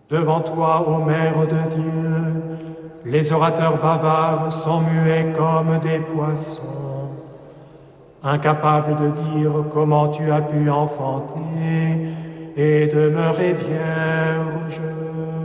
Devant toi, ô Mère de Dieu, les orateurs bavards sont muets comme des poissons, incapables de dire comment tu as pu enfanter et demeurer vierge.